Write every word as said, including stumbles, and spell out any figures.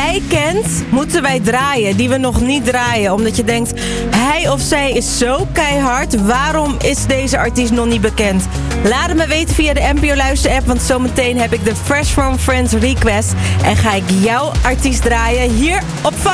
jij kent, moeten wij draaien. Die we nog niet draaien. Omdat je denkt, hij of zij is zo keihard. Waarom is deze artiest nog niet bekend? Laat het me weten via de N P O Luister app. Want zometeen heb ik de Fresh from Friends request. En ga ik jouw artiest draaien hier op